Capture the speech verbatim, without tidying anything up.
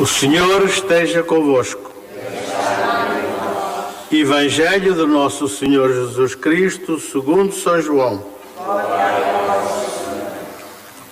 O Senhor esteja convosco. Evangelho do nosso Senhor Jesus Cristo, segundo São João.